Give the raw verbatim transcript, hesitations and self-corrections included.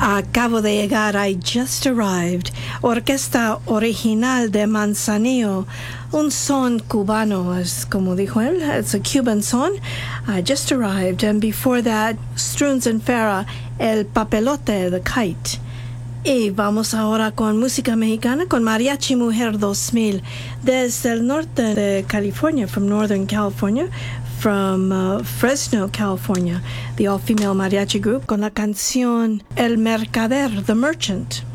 Acabo de llegar, I just arrived. Orquesta original de Manzanillo. Un son cubano, es como dijo él. It's a Cuban song. I just arrived. And before that, Struns and Farah, El Papelote, The Kite. Y vamos ahora con música mexicana, con Mariachi Mujer dos mil. Desde el norte de California, from Northern California, from uh, Fresno, California, the all-female mariachi group, con la canción El Mercader, The Merchant.